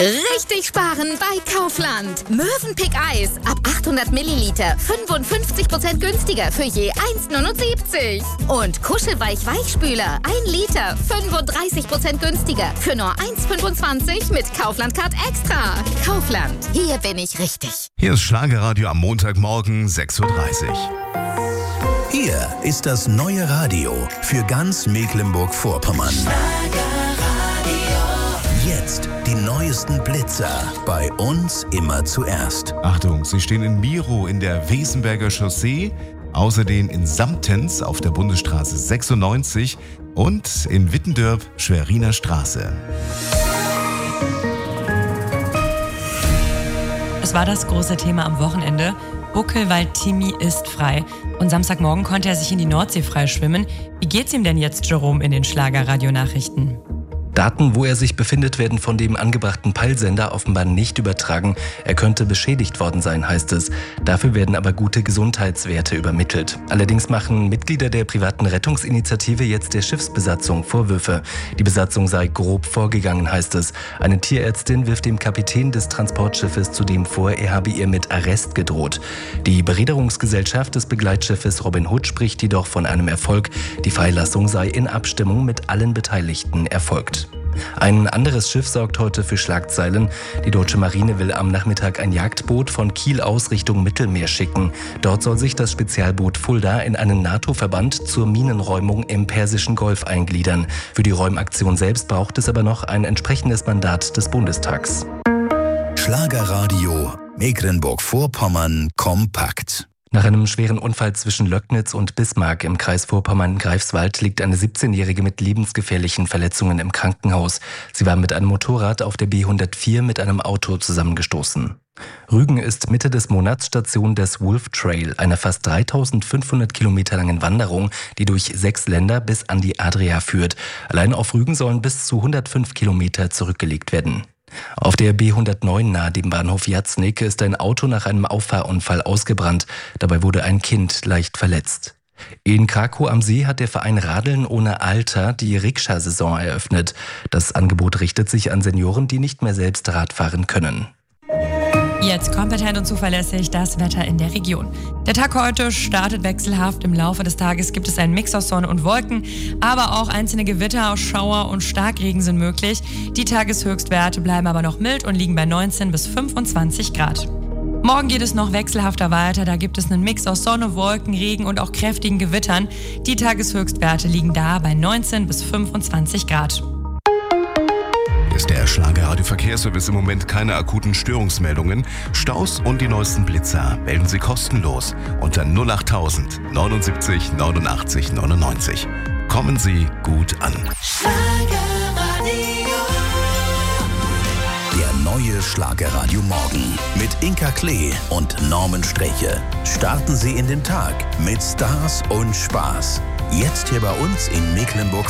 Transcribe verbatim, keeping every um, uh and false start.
Richtig sparen bei Kaufland. Mövenpick Eis ab achthundert Milliliter fünfundfünfzig Prozent günstiger für je eins Komma neunundsiebzig. Und Kuschelweich Weichspüler ein Liter fünfunddreißig Prozent günstiger für nur eins Komma fünfundzwanzig mit Kaufland Card Extra. Kaufland, hier bin ich richtig. Hier ist Schlagerradio am Montagmorgen sechs Uhr dreißig. Hier ist das neue Radio für ganz Mecklenburg-Vorpommern. Jetzt die neuesten Blitzer. Bei uns immer zuerst. Achtung, Sie stehen in Miro in der Wesenberger Chaussee, außerdem in Samtens auf der Bundesstraße sechsundneunzig und in Wittendörp Schweriner Straße. Es war das große Thema am Wochenende. Buckelwald-Timmy ist frei. Und Samstagmorgen konnte er sich in die Nordsee freischwimmen. Wie geht's ihm denn jetzt, Jerome, in den Schlager-Radio-Nachrichten? Daten, wo er sich befindet, werden von dem angebrachten Peilsender offenbar nicht übertragen. Er könnte beschädigt worden sein, heißt es. Dafür werden aber gute Gesundheitswerte übermittelt. Allerdings machen Mitglieder der privaten Rettungsinitiative jetzt der Schiffsbesatzung Vorwürfe. Die Besatzung sei grob vorgegangen, heißt es. Eine Tierärztin wirft dem Kapitän des Transportschiffes zudem vor, er habe ihr mit Arrest gedroht. Die Bereederungsgesellschaft des Begleitschiffes Robin Hood spricht jedoch von einem Erfolg. Die Freilassung sei in Abstimmung mit allen Beteiligten erfolgt. Ein anderes Schiff sorgt heute für Schlagzeilen. Die deutsche Marine will am Nachmittag ein Jagdboot von Kiel aus Richtung Mittelmeer schicken. Dort soll sich das Spezialboot Fulda in einen NATO-Verband zur Minenräumung im Persischen Golf eingliedern. Für die Räumaktion selbst braucht es aber noch ein entsprechendes Mandat des Bundestags. Schlagerradio Mecklenburg-Vorpommern kompakt. Nach einem schweren Unfall zwischen Löcknitz und Bismarck im Kreis Vorpommern-Greifswald liegt eine siebzehnjährige mit lebensgefährlichen Verletzungen im Krankenhaus. Sie war mit einem Motorrad auf der B hundertvier mit einem Auto zusammengestoßen. Rügen ist Mitte des Monats Station des Wolf Trail, einer fast dreitausendfünfhundert Kilometer langen Wanderung, die durch sechs Länder bis an die Adria führt. Allein auf Rügen sollen bis zu hundertfünf Kilometer zurückgelegt werden. Auf der B hundertneun nahe dem Bahnhof Jatznik ist ein Auto nach einem Auffahrunfall ausgebrannt. Dabei wurde ein Kind leicht verletzt. In Krakow am See hat der Verein Radeln ohne Alter die Rikscha-Saison eröffnet. Das Angebot richtet sich an Senioren, die nicht mehr selbst Rad fahren können. Jetzt kompetent und zuverlässig das Wetter in der Region. Der Tag heute startet wechselhaft. Im Laufe des Tages gibt es einen Mix aus Sonne und Wolken, aber auch einzelne Gewitter, Schauer und Starkregen sind möglich. Die Tageshöchstwerte bleiben aber noch mild und liegen bei neunzehn bis fünfundzwanzig Grad. Morgen geht es noch wechselhafter weiter. Da gibt es einen Mix aus Sonne, Wolken, Regen und auch kräftigen Gewittern. Die Tageshöchstwerte liegen da bei neunzehn bis fünfundzwanzig Grad. Ist der Schlagerradio Verkehrsservice im Moment keine akuten Störungsmeldungen? Staus und die neuesten Blitzer melden Sie kostenlos unter null achttausend neunundsiebzig neunundachtzig neunundneunzig. Kommen Sie gut an. Schlagerradio. Der neue Schlagerradio Morgen mit Inka Klee und Norman Streche. Starten Sie in den Tag mit Stars und Spaß. Jetzt hier bei uns in Mecklenburg